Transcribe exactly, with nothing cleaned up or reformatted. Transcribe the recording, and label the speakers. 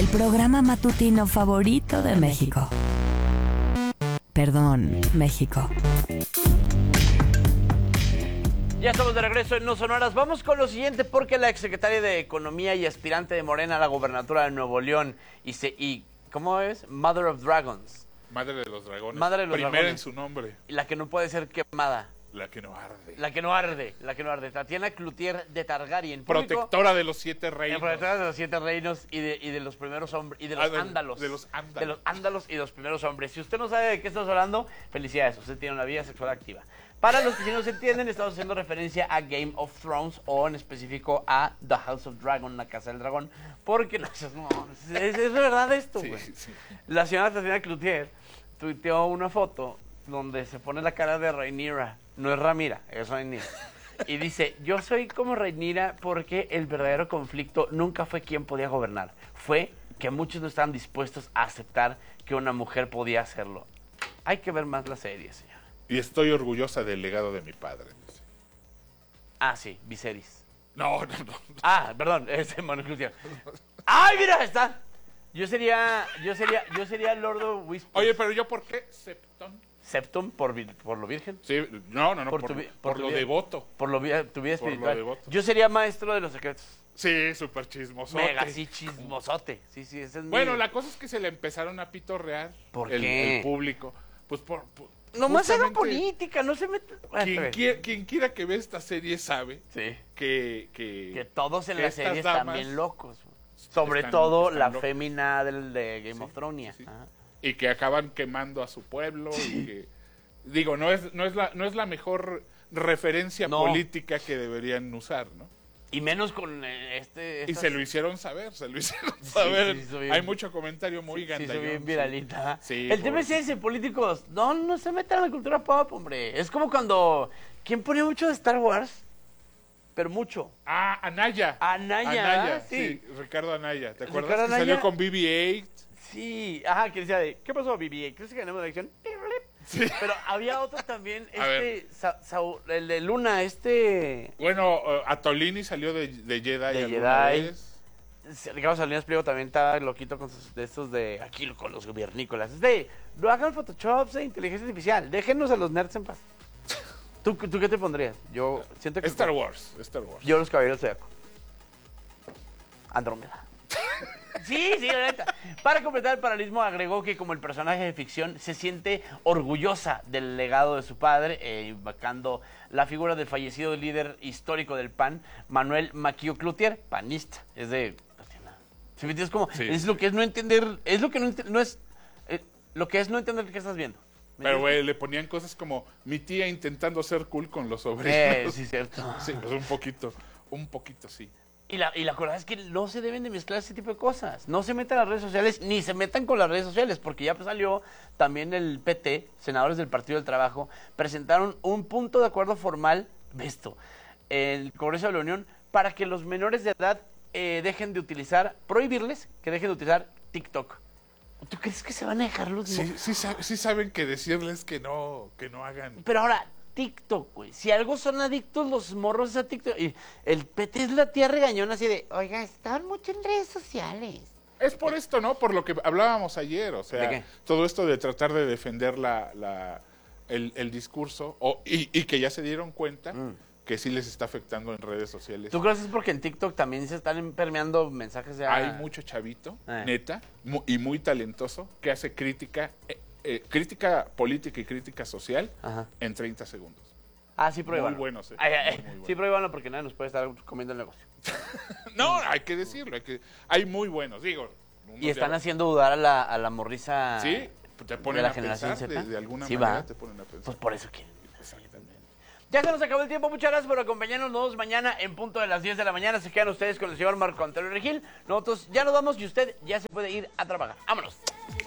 Speaker 1: el programa matutino favorito de México. Perdón, México.
Speaker 2: Ya estamos de regreso en No Sonoras. Vamos con lo siguiente, porque la exsecretaria de Economía y aspirante de Morena a la gobernatura de Nuevo León y, se, y ¿cómo es? Mother of Dragons.
Speaker 3: Madre de los dragones.
Speaker 2: Madre de los
Speaker 3: Primera
Speaker 2: dragones.
Speaker 3: en su nombre.
Speaker 2: La que no puede ser quemada.
Speaker 3: La que no arde.
Speaker 2: La que no arde, la que no arde. Tatiana Cloutier de Targaryen.
Speaker 3: Protectora de los siete reinos.
Speaker 2: Protectora de los siete reinos y de, y de los primeros hombres. Y de los
Speaker 3: Ah, de-
Speaker 2: ándalos.
Speaker 3: de los ándalos.
Speaker 2: De los ándalos y de los primeros hombres. Si usted no sabe de qué estamos hablando, felicidades. Usted tiene una vida sexual activa. Para los que sí no se entienden, estamos haciendo referencia a Game of Thrones o en específico a The House of Dragon, la Casa del Dragón. Porque no, no, es, es verdad esto,
Speaker 3: Sí,
Speaker 2: güey.
Speaker 3: sí.
Speaker 2: La señora Tatiana Cloutier tuiteó una foto donde se pone la cara de Rhaenyra. No es Ramira, es Rhaenyra. Y dice, yo soy como Rhaenyra porque el verdadero conflicto nunca fue quién podía gobernar. Fue que muchos no estaban dispuestos a aceptar que una mujer podía hacerlo. Hay que ver más la serie, señora.
Speaker 3: Y estoy orgullosa del legado de mi padre. Dice.
Speaker 2: Ah, sí, Viserys.
Speaker 3: No, no, no.
Speaker 2: Ah, perdón, es Manuel Cloutier. ¡Ay, mira, está! Yo sería, yo sería, yo sería Lord of Whispers.
Speaker 3: Oye, pero yo, ¿por qué Septón?
Speaker 2: Septum por, vir- por lo virgen.
Speaker 3: Sí, no, no, no,
Speaker 2: Por
Speaker 3: por,
Speaker 2: tu vi-
Speaker 3: por
Speaker 2: por tu
Speaker 3: lo
Speaker 2: vida.
Speaker 3: devoto.
Speaker 2: Por lo vi- tu vida
Speaker 3: Por lo
Speaker 2: espiritual.
Speaker 3: devoto.
Speaker 2: Yo sería maestro de los secretos.
Speaker 3: Sí, súper chismoso.
Speaker 2: Mega, sí, chismosote. Sí, sí, ese es mi...
Speaker 3: Bueno, la cosa es que se le empezaron a pitorrear.
Speaker 2: ¿Por
Speaker 3: el,
Speaker 2: qué?
Speaker 3: el público. Pues por... por
Speaker 2: Nomás hagan
Speaker 3: justamente,
Speaker 2: política, no se metan... Bueno,
Speaker 3: Quien,
Speaker 2: está bien.
Speaker 3: quiera, quien quiera que vea esta serie sabe
Speaker 2: Sí.
Speaker 3: que... Que,
Speaker 2: Que todos en
Speaker 3: que
Speaker 2: la
Speaker 3: estas
Speaker 2: serie están
Speaker 3: damas
Speaker 2: bien locos. Sobre
Speaker 3: están-
Speaker 2: todo
Speaker 3: están
Speaker 2: la
Speaker 3: locas.
Speaker 2: fémina del de Game
Speaker 3: Sí,
Speaker 2: of Thrones.
Speaker 3: sí, sí.
Speaker 2: Ajá.
Speaker 3: Y que acaban quemando a su pueblo y que... Digo, no es, no es, la, no es la mejor referencia
Speaker 2: No.
Speaker 3: política que deberían usar, ¿no?
Speaker 2: Y menos con eh, este...
Speaker 3: Y
Speaker 2: estas-
Speaker 3: se lo hicieron saber, se lo hicieron
Speaker 2: Sí,
Speaker 3: saber.
Speaker 2: sí, hizo bien.
Speaker 3: Hay mucho comentario muy
Speaker 2: Sí,
Speaker 3: gandallón.
Speaker 2: sí, bien viralita.
Speaker 3: Sí,
Speaker 2: el tema es
Speaker 3: pobrecito.
Speaker 2: ese, políticos. No, no se metan a la cultura pop, hombre. Es como cuando... ¿Quién ponía mucho de Star Wars? Pero mucho.
Speaker 3: Ah, Anaya.
Speaker 2: Anaya, sí.
Speaker 3: Ricardo Anaya. ¿Te acuerdas?
Speaker 2: Ricardo
Speaker 3: que
Speaker 2: Anaya.
Speaker 3: salió con B B ocho.
Speaker 2: Sí, ajá, que decía de, ¿qué pasó, Vivi? ¿Crees que ganamos la elección?
Speaker 3: Sí.
Speaker 2: Pero había otro también,
Speaker 3: A ver.
Speaker 2: este, Sa- Saúl- el de Luna, este...
Speaker 3: Bueno, uh, Atolini salió de, de Jedi.
Speaker 2: De
Speaker 3: alguna
Speaker 2: Jedi.
Speaker 3: vez.
Speaker 2: Ricardo Salinas Pliego también estaba loquito con sus, de estos de aquí con los gobiernícolas. Es de, no hagan Photoshop de inteligencia artificial, déjenos a los nerds en paz. ¿Tú, ¿Tú qué te pondrías? Yo siento que...
Speaker 3: Star Wars. Star Wars.
Speaker 2: Yo los caballeros zodiaco. Andrómeda. Sí, sí, la neta. Para completar el paralelismo, agregó que como el personaje de ficción se siente orgullosa del legado de su padre, eh, invocando la figura del fallecido líder histórico del P A N, Manuel Maquillo Cloutier, panista. Es de... ¿Sí me entiendes? Como,
Speaker 3: Sí.
Speaker 2: es lo que es no entender, es lo que no, ente- no es, eh, lo que es no entender qué estás viendo. ¿Me
Speaker 3: Pero,
Speaker 2: entiendes?
Speaker 3: güey, le ponían cosas como mi tía intentando ser cool con los sobrinos.
Speaker 2: Eh, sí, cierto.
Speaker 3: Sí, pues un poquito. Un poquito, sí.
Speaker 2: Y la, y la verdad es que no se deben de mezclar ese tipo de cosas. No se metan a las redes sociales, ni se metan con las redes sociales, porque ya salió también el P T, senadores del Partido del Trabajo, presentaron un punto de acuerdo formal, ve esto, en el Congreso de la Unión, para que los menores de edad eh, dejen de utilizar, prohibirles que dejen de utilizar TikTok. ¿Tú crees que se van a dejar los...
Speaker 3: Sí, sí, sab- sí saben que decirles que no, que no hagan.
Speaker 2: Pero ahora, TikTok, güey. Si algo son adictos los morros a TikTok. Y el P T es la tía regañona así de, oiga, están mucho en redes sociales.
Speaker 3: Es por esto, ¿no? Por lo que hablábamos ayer, o sea,
Speaker 2: ¿De qué?
Speaker 3: todo esto de tratar de defender la, la, el, el discurso o, y, y que ya se dieron cuenta
Speaker 2: Mm.
Speaker 3: que sí les está afectando en redes sociales.
Speaker 2: ¿Tú crees que es porque en TikTok también se están permeando mensajes de...
Speaker 3: Hay mucho chavito,
Speaker 2: Eh.
Speaker 3: neta, mu- y muy talentoso, que hace crítica, eh, eh, crítica política y crítica social
Speaker 2: Ajá.
Speaker 3: en treinta segundos.
Speaker 2: Ah, sí, pruébalo.
Speaker 3: Muy buenos, eh.
Speaker 2: Ay, ay, ay.
Speaker 3: Muy, muy buenos.
Speaker 2: Sí, pruébalo porque nadie nos puede estar comiendo el negocio.
Speaker 3: No, hay que decirlo, hay, que, hay muy buenos, digo. unos
Speaker 2: Y están
Speaker 3: ya-
Speaker 2: haciendo dudar a la, a la morrisa...
Speaker 3: Sí, te ponen
Speaker 2: de la
Speaker 3: a
Speaker 2: generación
Speaker 3: pensar, de,
Speaker 2: Z.
Speaker 3: de alguna
Speaker 2: Sí,
Speaker 3: manera
Speaker 2: va.
Speaker 3: te ponen a pensar.
Speaker 2: Pues por eso quieren.
Speaker 3: Exactamente.
Speaker 2: Ya se nos acabó el tiempo, muchas gracias por acompañarnos. Nos vemos mañana en punto de las diez de la mañana. Se quedan ustedes con el señor Marco Antonio Regil. Nosotros ya nos vamos y usted ya se puede ir a trabajar. ¡Vámonos!